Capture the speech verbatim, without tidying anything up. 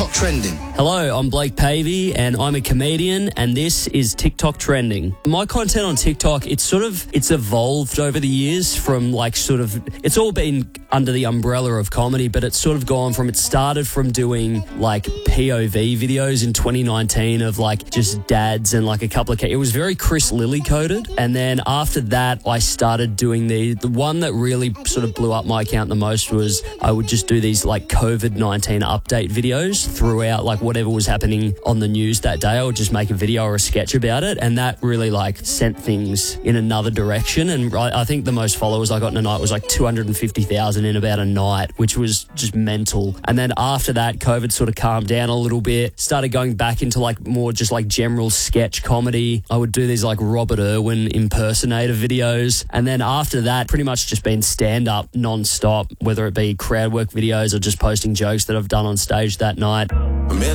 TikTok Trending. Hello, I'm Blake Pavey and I'm a comedian and this is TikTok Trending. My content on TikTok, it's sort of, it's evolved over the years from like sort of, it's all been under the umbrella of comedy, but it's sort of gone from, it started from doing like P O V videos in twenty nineteen of like just dads and like a couple of, it was very Chris Lilly coded. And then after that, I started doing the, the one that really sort of blew up my account the most was I would just do these like COVID nineteen update videos throughout like whatever was happening on the news that day. I would just make a video or a sketch about it, and that really like sent things in another direction. And I, I think the most followers I got in a night was like two hundred fifty thousand in about a night, which was just mental. And then after that, COVID sort of calmed down a little bit, started going back into like more just like general sketch comedy. I would do these like Robert Irwin impersonator videos, and then after that, pretty much just been stand-up non-stop, whether it be crowd work videos or just posting jokes that I've done on stage that night.